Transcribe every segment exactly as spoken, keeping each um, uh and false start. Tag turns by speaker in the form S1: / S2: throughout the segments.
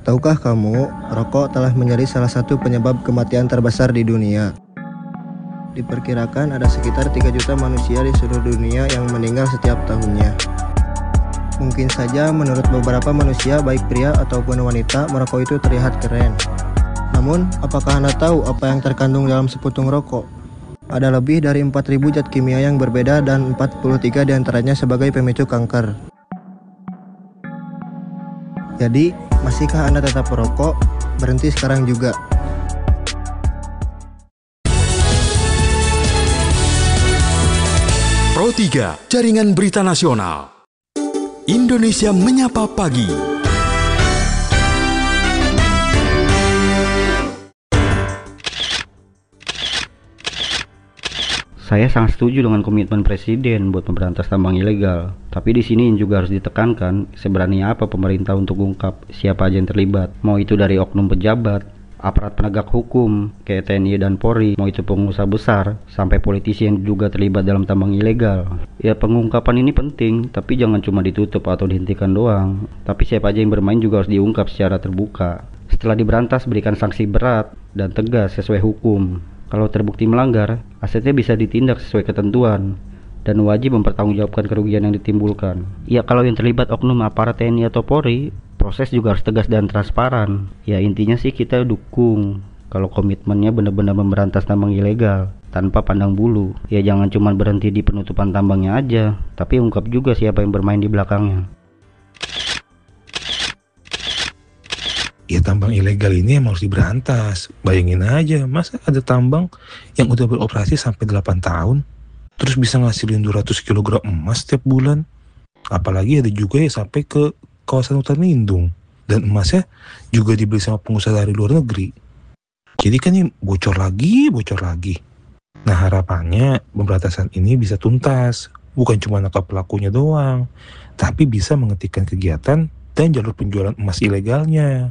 S1: Tahukah kamu, rokok telah menjadi salah satu penyebab kematian terbesar di dunia. Diperkirakan ada sekitar tiga juta manusia di seluruh dunia yang meninggal setiap tahunnya. Mungkin saja menurut beberapa manusia, baik pria ataupun wanita, merokok itu terlihat keren. Namun, apakah Anda tahu apa yang terkandung dalam seputung rokok? Ada lebih dari empat ribu zat kimia yang berbeda dan empat puluh tiga diantaranya sebagai pemicu kanker. Jadi, masihkah Anda tetap merokok? Berhenti sekarang juga.
S2: Pro tiga, Jaringan Berita Nasional. Indonesia Menyapa Pagi.
S3: Saya sangat setuju dengan komitmen Presiden buat memberantas tambang ilegal. Tapi di sini juga harus ditekankan, seberani apa pemerintah untuk ungkap siapa aja yang terlibat. Mau itu dari oknum pejabat, aparat penegak hukum, kayak T N I dan Polri, mau itu pengusaha besar, sampai politisi yang juga terlibat dalam tambang ilegal. Ya, pengungkapan ini penting, tapi jangan cuma ditutup atau dihentikan doang. Tapi siapa aja yang bermain juga harus diungkap secara terbuka. Setelah diberantas, berikan sanksi berat dan tegas sesuai hukum. Kalau terbukti melanggar, asetnya bisa ditindak sesuai ketentuan dan wajib mempertanggungjawabkan kerugian yang ditimbulkan. Ya, kalau yang terlibat oknum aparat T N I atau Polri, proses juga harus tegas dan transparan. Ya, intinya sih kita dukung kalau komitmennya benar-benar memberantas tambang ilegal tanpa pandang bulu. Ya, jangan cuma berhenti di penutupan tambangnya aja, tapi ungkap juga siapa yang bermain di belakangnya.
S4: Ya, tambang ilegal ini emang harus diberantas. Bayangin aja, masa ada tambang yang udah beroperasi sampai delapan tahun, terus bisa ngasilin dua ratus kilogram emas setiap bulan. Apalagi ada juga ya sampai ke kawasan hutan lindung. Dan emasnya juga dibeli sama pengusaha dari luar negeri. Jadi kan ini bocor lagi, bocor lagi. Nah, harapannya pemberantasan ini bisa tuntas. Bukan cuma nangkap pelakunya doang, tapi bisa menghentikan kegiatan dan jalur penjualan emas ilegalnya.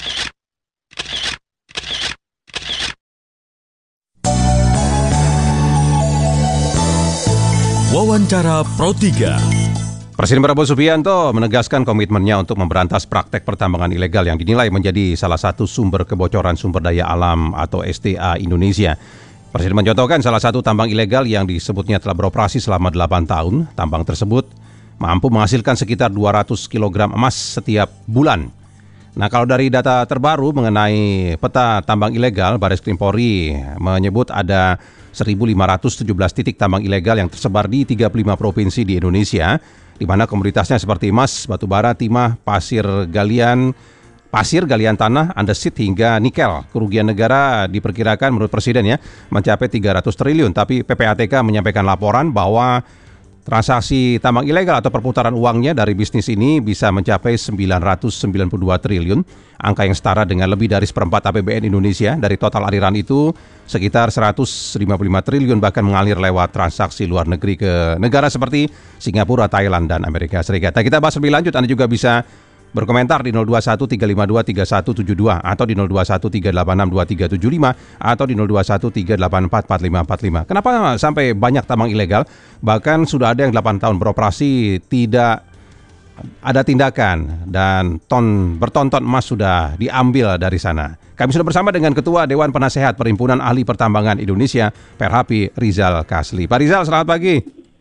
S2: Wawancara Pro tiga.
S5: Presiden Prabowo Subianto menegaskan komitmennya untuk memberantas praktek pertambangan ilegal yang dinilai menjadi salah satu sumber kebocoran sumber daya alam atau S D A Indonesia. Presiden mencontohkan salah satu tambang ilegal yang disebutnya telah beroperasi selama delapan tahun. Tambang tersebut mampu menghasilkan sekitar dua ratus kilogram emas setiap bulan. Nah, kalau dari data terbaru mengenai peta tambang ilegal, Baris Krim Polri menyebut ada seribu lima ratus tujuh belas titik tambang ilegal yang tersebar di tiga puluh lima provinsi di Indonesia, di mana komoditasnya seperti emas, batu bara, timah, pasir galian, pasir galian tanah, andesit hingga nikel. Kerugian negara diperkirakan menurut Presiden ya mencapai tiga ratus triliun, tapi P P A T K menyampaikan laporan bahwa transaksi tambang ilegal atau perputaran uangnya dari bisnis ini bisa mencapai sembilan ratus sembilan puluh dua triliun, angka yang setara dengan lebih dari seperempat A P B N Indonesia. Dari total aliran itu, sekitar seratus lima puluh lima triliun bahkan mengalir lewat transaksi luar negeri ke negara seperti Singapura, Thailand, dan Amerika Serikat. Nah, kita bahas lebih lanjut, Anda juga bisa berkomentar di nol dua satu tiga lima dua tiga satu tujuh dua atau di nol dua satu tiga delapan enam dua tiga tujuh lima atau di nol dua satu tiga delapan empat empat lima empat lima. Kenapa sampai banyak tambang ilegal? Bahkan sudah ada yang delapan tahun beroperasi tidak ada tindakan dan ton bertonton emas sudah diambil dari sana. Kami sudah bersama dengan Ketua Dewan Penasehat Perhimpunan Ahli Pertambangan Indonesia, Perhapi Rizal Kasli. Pak Rizal, selamat pagi.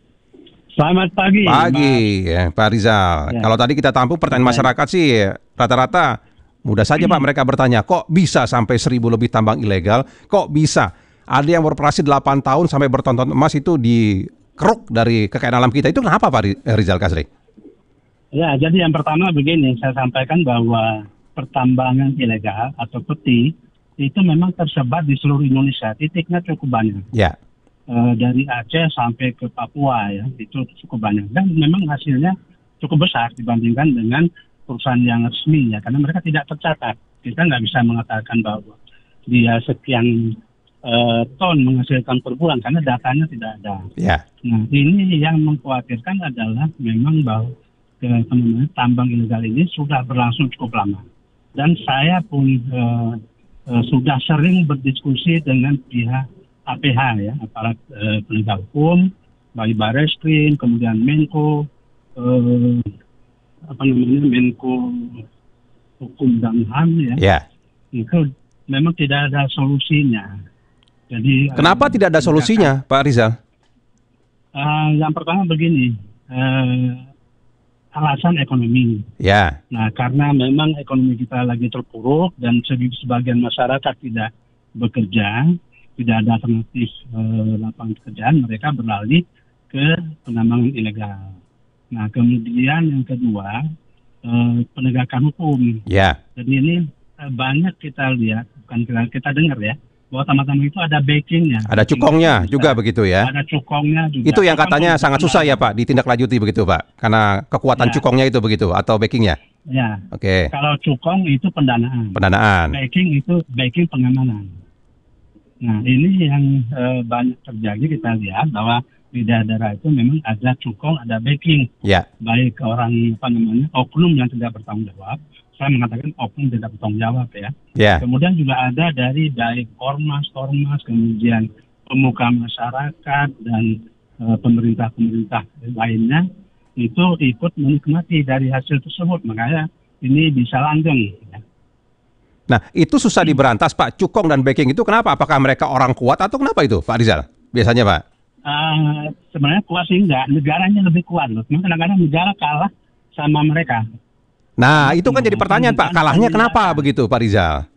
S6: Selamat pagi.
S5: Pagi, ya, Pak Rizal. Ya. Kalau tadi kita tampung pertanyaan masyarakat sih rata-rata mudah saja Pak mereka bertanya, kok bisa sampai seribu lebih tambang ilegal? Kok bisa? Ada yang beroperasi delapan tahun sampai bertonton emas itu dikeruk dari kekayaan alam kita. Itu kenapa Pak Rizal Kasri?
S6: Ya, jadi yang pertama begini, saya sampaikan bahwa pertambangan ilegal atau peti itu memang tersebar di seluruh Indonesia. Titiknya cukup banyak. Ya. Uh, dari Aceh sampai ke Papua ya, itu cukup banyak dan memang hasilnya cukup besar dibandingkan dengan perusahaan yang resmi ya, karena mereka tidak tercatat. Kita nggak bisa mengatakan bahwa dia sekian uh, ton menghasilkan per bulan karena datanya tidak ada. Ya. Nah, ini yang mengkhawatirkan adalah memang bahwa ke, tambang ilegal ini sudah berlangsung cukup lama dan saya pun uh, uh, sudah sering berdiskusi dengan pihak A P H ya, aparat eh, penegak hukum, baik Bareskrim, kemudian Menko, eh, apa namanya Menko hukum dan H A M ya,
S5: Ya.
S6: itu memang tidak ada solusinya. Jadi
S5: Kenapa
S6: uh,
S5: tidak ada solusinya, Pak Rizal?
S6: Uh, yang pertama begini, uh, alasan ekonomi.
S5: Ya.
S6: Nah, karena memang ekonomi kita lagi terpuruk dan sebagian masyarakat tidak bekerja, tidak ada alternatif uh, lapangan pekerjaan, mereka beralih ke penambangan ilegal. Nah, kemudian yang kedua, uh, penegakan hukum.
S5: Ya.
S6: Dan ini uh, banyak kita lihat, bukan kita, kita dengar ya, bahwa tambang-tambang itu ada backingnya.
S5: Ada cukongnya juga begitu ya?
S6: Ada cukongnya juga.
S5: Itu yang katanya
S6: Kan
S5: sangat susah ya Pak, ditindaklanjuti begitu Pak? Karena kekuatan
S6: Ya.
S5: cukongnya itu begitu, atau backingnya?
S6: Ya.
S5: Oke.
S6: Kalau cukong itu pendanaan.
S5: Pendanaan.
S6: Backing itu backing pengamanan. Nah, ini yang eh, banyak terjadi, kita lihat bahwa di daerah itu memang ada cukong, ada backing.
S5: Ya.
S6: Baik orang apa namanya oknum yang tidak bertanggung jawab. Saya mengatakan oknum tidak bertanggung jawab ya.
S5: Ya.
S6: Kemudian juga ada dari baik ormas, ormas, kemudian pemuka masyarakat dan eh, pemerintah-pemerintah lainnya itu ikut menikmati dari hasil tersebut. Makanya ini bisa langgeng. Ya.
S5: Nah, itu susah diberantas Pak, cukong dan backing itu kenapa? Apakah mereka orang kuat atau kenapa itu Pak Rizal? Biasanya Pak?
S6: Uh, sebenarnya kuat sih enggak, negaranya lebih kuat loh. Cuma kadang-kadang negara kalah sama mereka.
S5: Nah, itu kan jadi pertanyaan Pak, kalahnya kenapa begitu Pak Rizal?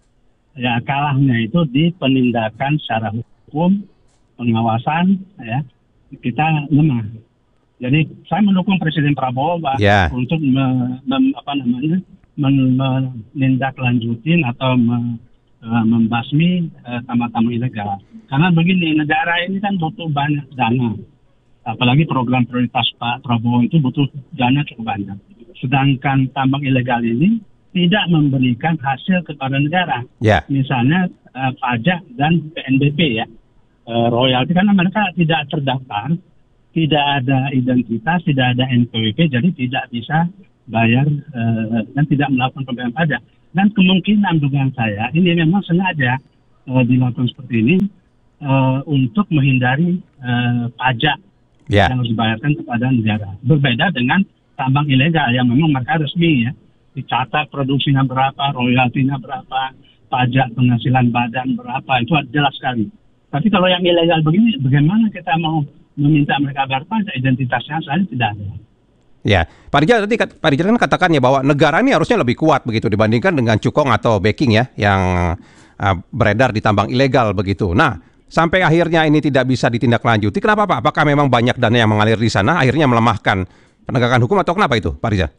S6: Ya, kalahnya itu di penindakan secara hukum, pengawasan, ya, kita lemah. Jadi saya mendukung Presiden Prabowo Pak,
S5: Ya.
S6: untuk me, mem, apa namanya, men, menindaklanjutin atau me, uh, membasmi uh, tambang-tambang ilegal. Karena begini, negara ini kan butuh banyak dana. Apalagi program prioritas Pak Prabowo itu butuh dana cukup banyak. Sedangkan tambang ilegal ini tidak memberikan hasil kepada negara.
S5: Ya.
S6: Misalnya uh, pajak dan P N B P ya, uh, royalti, karena mereka tidak terdaftar, tidak ada identitas, tidak ada N P W P, jadi tidak bisa bayar uh, dan tidak melakukan pembayaran pajak. Dan kemungkinan dugaan saya ini memang sengaja uh, dilakukan seperti ini uh, untuk menghindari uh, pajak
S5: Ya.
S6: yang harus dibayarkan kepada negara. Berbeda dengan tambang ilegal yang memang mereka resmi ya, dicatat produksinya berapa, royaltinya berapa, pajak penghasilan badan berapa, itu jelas sekali. Tapi kalau yang ilegal begini, bagaimana kita mau meminta mereka bayar pajak, identitasnya saja tidak ada.
S5: Ya, Pak Rizal tadi Pak Rizal kan katakan ya bahwa negara ini harusnya lebih kuat begitu dibandingkan dengan cukong atau backing ya yang uh, beredar di tambang ilegal begitu. Nah, sampai akhirnya ini tidak bisa ditindaklanjuti, kenapa Pak? Apakah memang banyak dana yang mengalir di sana akhirnya melemahkan penegakan hukum atau kenapa itu Pak Rizal?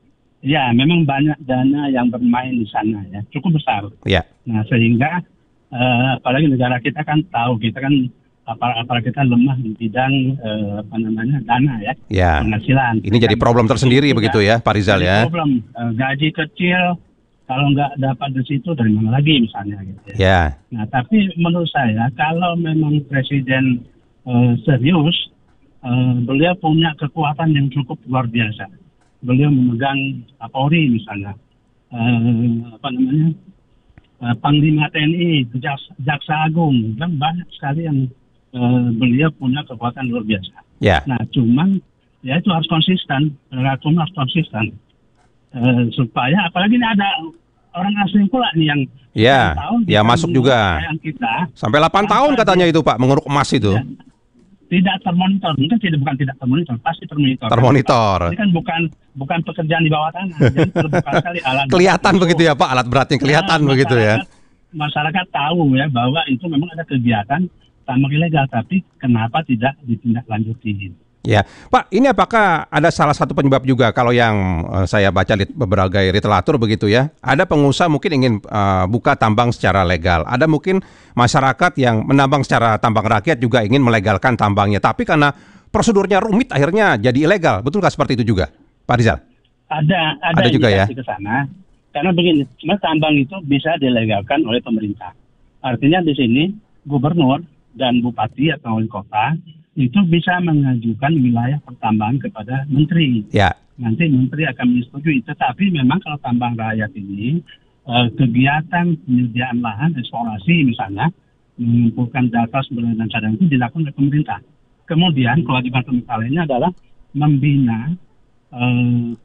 S6: Ya, memang banyak dana yang bermain di sana ya, cukup besar.
S5: Ya.
S6: Nah, sehingga uh, apalagi negara kita kan tahu, kita kan aparat-aparat kita lemah di bidang uh, apa namanya dana ya,
S5: Ya.
S6: penghasilan.
S5: Ini jadi problem tersendiri begitu ya Pak Rizal
S6: Jadi
S5: ya.
S6: Problem uh, gaji kecil, kalau nggak dapat di situ dari mana lagi misalnya gitu ya.
S5: Ya.
S6: Nah, tapi menurut saya kalau memang Presiden uh, serius, uh, beliau punya kekuatan yang cukup luar biasa. Beliau memegang Kapolri misalnya, uh, apa namanya, uh, Panglima T N I, Jaksa, Jaksa Agung, dan banyak sekali yang uh, beliau punya kekuatan luar biasa.
S5: Ya.
S6: Nah, cuman ya itu harus konsisten, hukum harus konsisten. Uh, supaya apalagi ini ada orang asing pula nih yang
S5: Ya,
S6: tahun
S5: ya
S6: kita
S5: masuk juga.
S6: kita,
S5: Sampai delapan tahun katanya itu Pak mengeruk emas itu.
S6: ya, tidak termonitor, mungkin tidak bukan tidak termonitor, pasti termonitor.
S5: Termonitor.
S6: Ini kan bukan bukan pekerjaan di bawah tanah, jadi terbuka sekali alat.
S5: Kelihatan
S6: itu.
S5: begitu ya Pak, alat beratnya kelihatan
S6: Nah,
S5: begitu ya.
S6: Masyarakat tahu ya bahwa itu memang ada kegiatan tambang ilegal, tapi kenapa tidak ditindaklanjuti?
S5: Ya, Pak, ini apakah ada salah satu penyebab juga kalau yang uh, saya baca di beberapa literatur begitu ya, ada pengusaha mungkin ingin uh, buka tambang secara legal, ada mungkin masyarakat yang menambang secara tambang rakyat juga ingin melegalkan tambangnya, tapi karena prosedurnya rumit akhirnya jadi ilegal, betulkah seperti itu juga, Pak Rizal?
S6: Ada, ada,
S5: Ada juga ya?
S6: ke sana, karena begini, cuma tambang itu bisa dilegalkan oleh pemerintah. Artinya di sini gubernur dan bupati atau wali kota itu bisa mengajukan wilayah pertambangan kepada menteri.
S5: Ya.
S6: Nanti menteri akan menyetujui. Tetapi memang kalau tambang rakyat ini, eh, kegiatan penyediaan lahan, eksplorasi misalnya, mengumpulkan data sumber daya dan cadangan itu dilakukan oleh pemerintah. Kemudian kewajiban pemerintah lainnya adalah membina eh,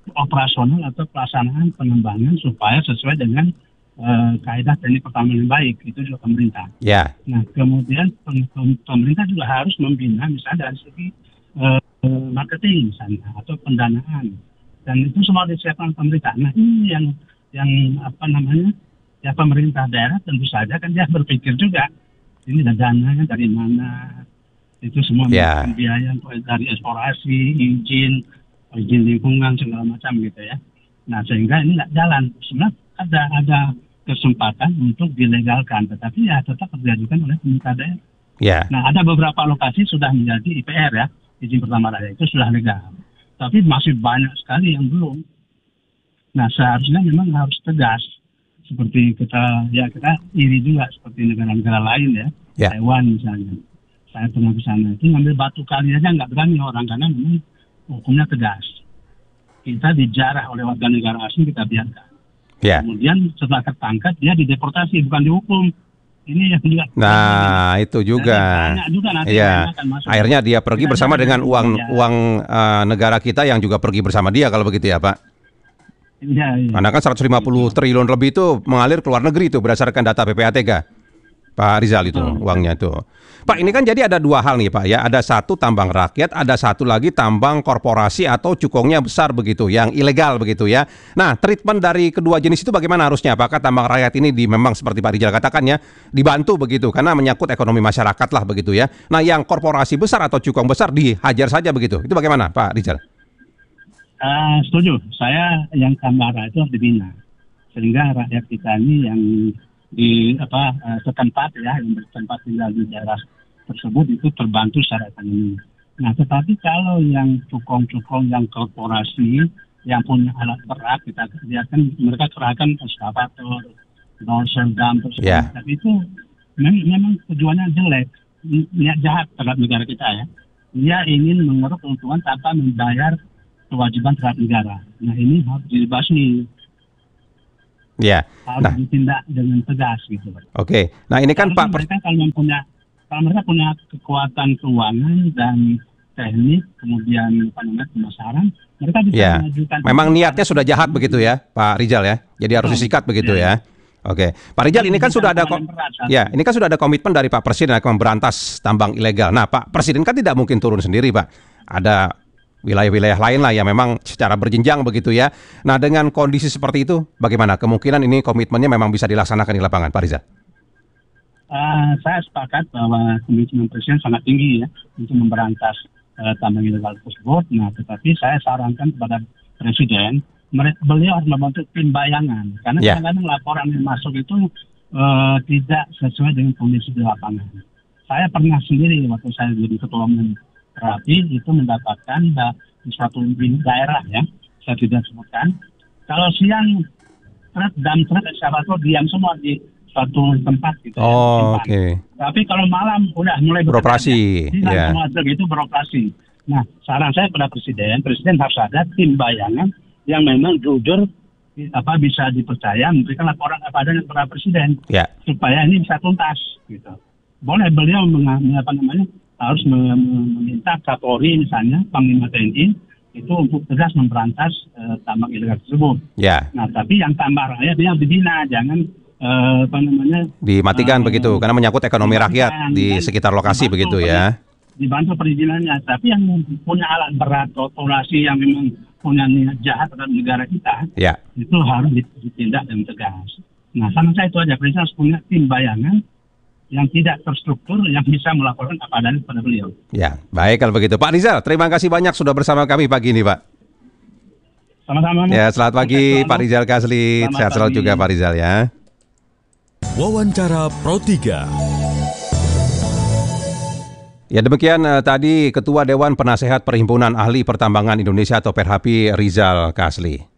S6: operasional atau pelaksanaan pengembangan supaya sesuai dengan uh, kaidah teknik pertambangan yang baik. Itu juga pemerintah.
S5: Ya.
S6: Nah, kemudian pemerintah juga harus membina misalnya dari segi uh, marketing misalnya atau pendanaan. Dan itu semua disiapkan pemerintah. Nah, ini yang yang apa namanya? Ya pemerintah daerah tentu saja kan dia berpikir juga ini dananya dari mana. Itu semua
S5: yeah.
S6: biaya dari eksplorasi, izin, izin lingkungan segala macam gitu ya. Nah, sehingga ini nggak jalan. Sebenarnya ada ada kesempatan untuk dilegalkan, tetapi ya tetap diajukan oleh pemerintah daerah.
S5: Yeah.
S6: Nah, ada beberapa lokasi sudah menjadi I P R ya, izin pertama daerah itu sudah legal. Tapi masih banyak sekali yang belum. Nah, seharusnya memang harus tegas. Seperti kita, ya kita iri juga seperti negara-negara lain ya.
S5: Yeah.
S6: Taiwan misalnya. Saya pernah ke sana. Itu ngambil batu kali aja nggak berani orang, karena memang hukumnya tegas. Kita dijarah oleh warga negara asing, kita biarkan.
S5: Yeah.
S6: Kemudian setelah tertangkap, dia dideportasi, bukan dihukum. Ini yang juga.
S5: Nah, itu juga.
S6: juga
S5: ya. Akhirnya dia pergi kita bersama dengan uang ya. uang uh, negara kita yang juga pergi bersama dia kalau begitu ya, Pak.
S6: Ya, ya.
S5: Karena kan seratus lima puluh triliun lebih itu mengalir ke luar negeri itu berdasarkan data P P A T K. Pak Rizal itu oh. uangnya itu. Pak, ini kan jadi ada dua hal nih Pak ya. Ada satu tambang rakyat, ada satu lagi tambang korporasi atau cukongnya besar begitu, yang ilegal begitu ya. Nah, treatment dari kedua jenis itu bagaimana harusnya? Apakah tambang rakyat ini di, memang seperti Pak Rizal katakan ya, dibantu begitu karena menyangkut ekonomi masyarakat lah begitu ya. Nah, yang korporasi besar atau cukong besar dihajar saja begitu. Itu bagaimana Pak Rizal?
S6: Uh, setuju. Saya yang tambang rakyat itu harus dibina. Sehingga rakyat kita ini yang di apa uh, setempat ya, yang bertempat tinggal di daerah tersebut itu terbantu secara ekonomi. Nah, tetapi kalau yang cukong-cukong, yang korporasi, yang punya alat berat, kita lihat kan mereka kerahkan ekskavator, dozer, dumper,
S5: yeah.
S6: tapi itu memang, memang tujuannya jelek, niat jahat terhadap negara kita ya. Dia ingin mengeruk keuntungan tanpa membayar kewajiban terhadap negara. Nah, ini harus dibasmi.
S5: Ya.
S6: Harus nah. ditindak dengan tegas gitu. Oke.
S5: Okay. Nah, ini kan Pak
S6: mereka kalau mempunyai Kalau mereka punya kekuatan keuangan dan teknik, kemudian apa namanya pemasaran, mereka bisa
S5: ya.
S6: mengajukan.
S5: Memang niatnya sudah jahat begitu ya, Pak Rizal ya. Jadi harus disikat begitu ya. ya. Oke, Pak Rizal, ini kan sudah ada ya, ini kan sudah ada komitmen dari Pak Presiden akan memberantas tambang ilegal. Nah, Pak Presiden kan tidak mungkin turun sendiri, Pak. Ada wilayah-wilayah lain lah yang memang secara berjenjang begitu ya. Nah, dengan kondisi seperti itu, bagaimana kemungkinan ini komitmennya memang bisa dilaksanakan di lapangan, Pak Rizal?
S6: Uh, saya sepakat bahwa komitmen Presiden sangat tinggi ya untuk memberantas uh, tambang ilegal tersebut. Nah, tetapi saya sarankan kepada Presiden, beliau harus membentuk tim bayangan karena yeah. kadang-kadang laporan yang masuk itu uh, tidak sesuai dengan kondisi di lapangan. Saya pernah sendiri waktu saya jadi ketua umum Rapi itu mendapatkan di suatu daerah ya, saya tidak sebutkan. Kalau siang truk dan truk ekskavator diam semua di satu tempat gitu.
S5: Oh,
S6: ya,
S5: oke. Okay.
S6: Tapi kalau malam udah mulai
S5: beroperasi,
S6: ya. Semua truk itu beroperasi. Nah, saran saya pada Presiden, Presiden harus ada tim bayangan yang memang jujur, apa bisa dipercaya, memberikan laporan apa adanya kepada Presiden,
S5: yeah.
S6: supaya ini bisa tuntas, gitu. Boleh beliau meng, apa namanya harus meminta Kapolri misalnya, Panglima T N I itu untuk tegas memberantas uh, tambang ilegal tersebut.
S5: Yeah.
S6: Nah, tapi yang tambang rakyat dia dibina, jangan Uh, apa namanya
S5: dimatikan uh, begitu karena menyangkut ekonomi rakyat di sekitar lokasi begitu ya.
S6: Dibantu perizinannya, tapi yang punya alat berat korporasi yang memang punya niat jahat terhadap negara kita,
S5: ya.
S6: itu harus ditindak dengan tegas. Nah, sama saya itu aja, Presiden harus punya tim bayangan yang tidak terstruktur yang bisa melaporkan apa adanya kepada beliau.
S5: Ya, baik kalau begitu. Pak Rizal, terima kasih banyak sudah bersama kami pagi ini, Pak.
S6: Sama-sama.
S5: Ya, selamat pagi Pak Rizal Kasli. Sehat selalu juga Pak Rizal ya.
S2: Wawancara Pro tiga.
S5: Ya demikian uh, tadi Ketua Dewan Penasehat Perhimpunan Ahli Pertambangan Indonesia atau Perhapi Rizal Kasli.